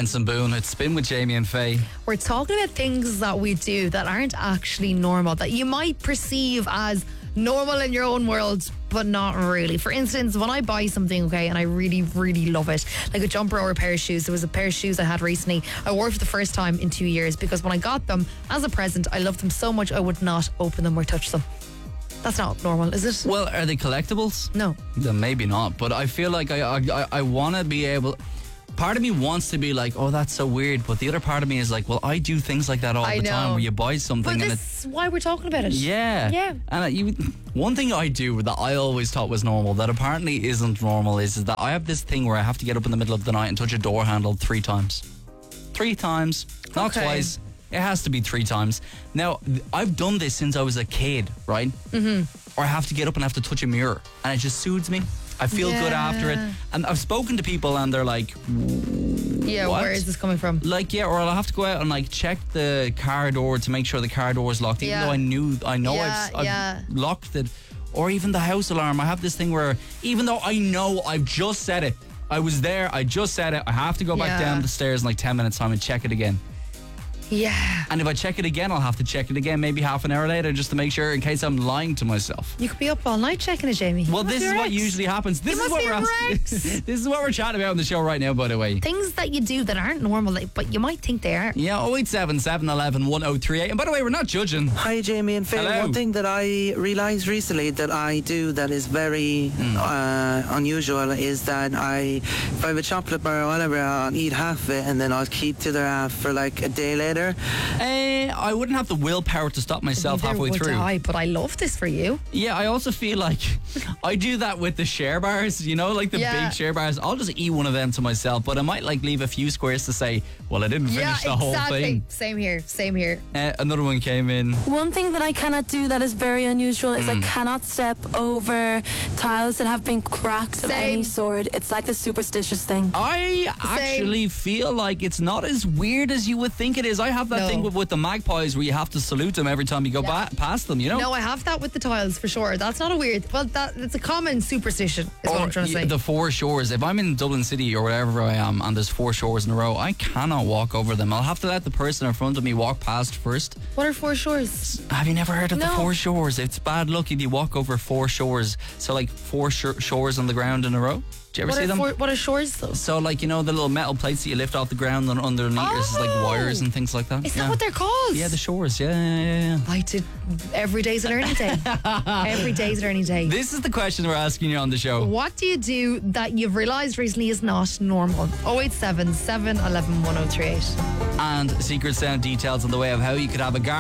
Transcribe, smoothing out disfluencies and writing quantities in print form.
Benson Boone. It's Spin with Jamie and Faye. We're talking about things that we do that aren't actually normal, that you might perceive as normal in your own world, but not really. For instance, when I buy something, okay, and I really, really love it, like a jumper or a pair of shoes. There was a pair of shoes I had recently. I wore for the first time in 2 years because when I got them as a present, I loved them so much I would not open them or touch them. That's not normal, is it? Well, are they collectibles? No. Then maybe not, but I feel like I want to be able... Part of me wants to be like, oh, that's so weird, but the other part of me is like, well, I do things like that all the time where you buy something but and this is why we're talking about it. Yeah. And one thing I do that I always thought was normal that apparently isn't normal is that I have this thing where I have to get up in the middle of the night and touch a door handle 3 times. 3 times, not twice. It has to be 3 times. Now, I've done this since I was a kid, right? Mm-hmm. Or I have to get up and have to touch a mirror and it just soothes me. I feel good after it. And I've spoken to people and they're like, yeah, what? Where is this coming from? Like, yeah, or I'll have to go out and like check the car door to make sure the car door is locked, even though I know I've locked it. Or even the house alarm. I have this thing where even though I know I've just set it, I was there, I just said it, I have to go back down the stairs in like 10 minutes time and check it again. Yeah. And if I check it again, I'll have to check it again maybe half an hour later just to make sure in case I'm lying to myself. You could be up all night checking it, Jamie. Well, this is what usually happens. This is what this is what we're chatting about on the show right now, by the way. Things that you do that aren't normal, but you might think they are. Yeah, 087 711 1038. And by the way, we're not judging. Hi, Jamie and Faye. Hello. One thing that I realised recently that I do that is very unusual is that if I have a chocolate bar or whatever, I'll eat half of it and then I'll keep the other half for like a day later. I wouldn't have the willpower to stop myself halfway through. But I love this for you. Yeah, I also feel like I do that with the share bars, you know, like the big share bars. I'll just eat one of them to myself, but I might like leave a few squares to say, well, I didn't finish the whole thing. Same here. Another one came in. One thing that I cannot do that is very unusual is I cannot step over tiles that have been cracked of any sort. It's like a superstitious thing. I actually feel like it's not as weird as you would think it is. I have that thing with the magpies where you have to salute them every time you go past them, you know? No, I have that with the tiles for sure. That's not a weird... Well, it's a common superstition is what I'm trying to say. The 4 shores. If I'm in Dublin City or wherever I am and there's 4 shores in a row, I cannot walk over them. I'll have to let the person in front of me walk past first. What are 4 shores? Have you never heard of the 4 shores? It's bad luck if you walk over 4 shores. So like 4 shores on the ground in a row. Do you ever see them? What are shores though? So like, you know, the little metal plates that you lift off the ground and underneath there's like wires and things like that. Is that what they're called? Yeah, the shores. Yeah. I did. Every day's a learning day. Every day's a learning day. This is the question we're asking you on the show. What do you do that you've realised recently is not normal? 087 711 1038. And secret sound details on the way of how you could have a